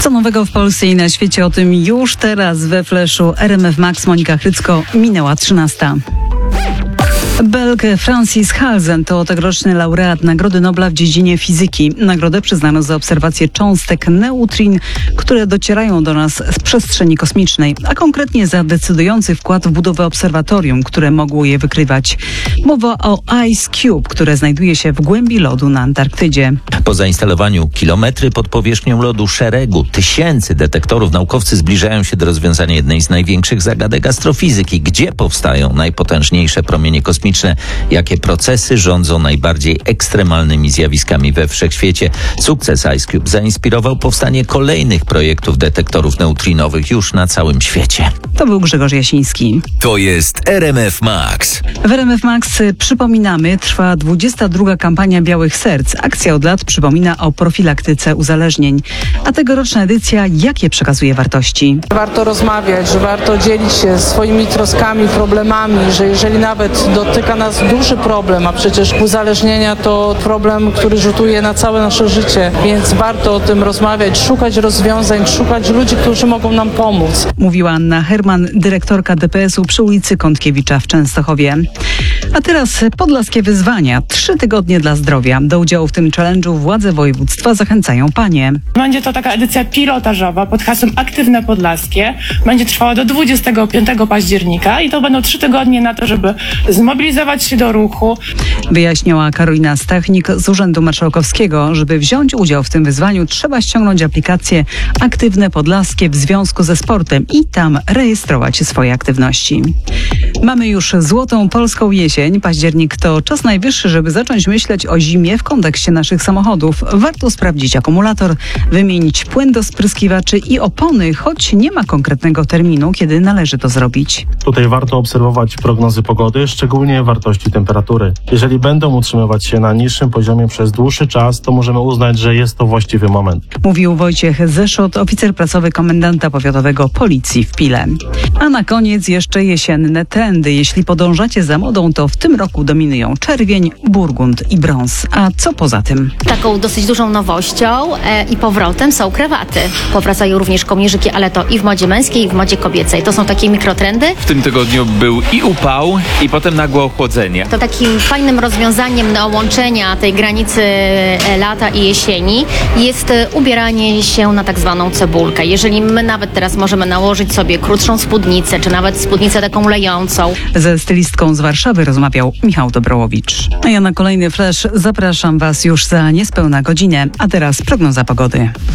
Co nowego w Polsce i na świecie, o tym już teraz we Flashu RMF Max. Monika Chrycko, minęła 13. Belg Francis Halzen to tegoroczny laureat Nagrody Nobla w dziedzinie fizyki. Nagrodę przyznano za obserwację cząstek neutrin, które docierają do nas z przestrzeni kosmicznej, a konkretnie za decydujący wkład w budowę obserwatorium, które mogło je wykrywać. Mowa o Ice Cube, które znajduje się w głębi lodu na Antarktydzie. Po zainstalowaniu kilometry pod powierzchnią lodu szeregu tysięcy detektorów, naukowcy zbliżają się do rozwiązania jednej z największych zagadek astrofizyki. Gdzie powstają najpotężniejsze promienie kosmiczne? Jakie procesy rządzą najbardziej ekstremalnymi zjawiskami we wszechświecie? Sukces Ice Cube zainspirował powstanie kolejnych projektów detektorów neutrinowych już na całym świecie. To był Grzegorz Jasiński. To jest RMF Max. W RMF Max przypominamy, trwa 22. kampania Białych Serc. Akcja od lat przypomina o profilaktyce uzależnień. A tegoroczna edycja jakie przekazuje wartości? Warto rozmawiać, że warto dzielić się swoimi troskami, problemami, że jeżeli nawet dotyka nas duży problem, a przecież uzależnienia to problem, który rzutuje na całe nasze życie, więc warto o tym rozmawiać, szukać rozwiązań, szukać ludzi, którzy mogą nam pomóc. Mówiła Anna Herman, dyrektorka DPS-u przy ulicy Kątkiewicza w Częstochowie. A teraz podlaskie wyzwania. 3 tygodnie dla zdrowia. Do udziału w tym challenge'u władze województwa zachęcają panie. Będzie to taka edycja pilotażowa pod hasłem Aktywne Podlaskie. Będzie trwała do 25 października i to będą 3 tygodnie na to, żeby zmobilizować się do ruchu. Wyjaśniała Karolina Stachnik z Urzędu Marszałkowskiego. Żeby wziąć udział w tym wyzwaniu, trzeba ściągnąć aplikację Aktywne Podlaskie w związku ze sportem i tam rejestrować swoje aktywności. Mamy już złotą polską jesień. Październik to czas najwyższy, żeby zacząć myśleć o zimie w kontekście naszych samochodów. Warto sprawdzić akumulator, wymienić płyn do spryskiwaczy i opony, choć nie ma konkretnego terminu, kiedy należy to zrobić. Tutaj warto obserwować prognozy pogody, szczególnie wartości temperatury. Jeżeli będą utrzymywać się na niższym poziomie przez dłuższy czas, to możemy uznać, że jest to właściwy moment. Mówił Wojciech Zeszot, oficer prasowy komendanta powiatowego Policji w Pile. A na koniec jeszcze jesienne trendy. Jeśli podążacie za modą, to w tym roku dominują czerwień, burgund i brąz. A co poza tym? Taką dosyć dużą nowością i powrotem są krawaty. Powracają również kołnierzyki, ale to i w modzie męskiej, i w modzie kobiecej. To są takie mikrotrendy. W tym tygodniu był i upał, i potem nagłe ochłodzenie. To takim fajnym rozwiązaniem na łączenia tej granicy lata i jesieni jest ubieranie się na tak zwaną cebulkę. Jeżeli my nawet teraz możemy nałożyć sobie krótszą spódnicę, czy nawet spódnicę taką lejącą. Ze stylistką z Warszawy rozmawiał Michał Dobrołowicz. A ja na kolejny flash zapraszam Was już za niespełna godzinę. A teraz prognoza pogody.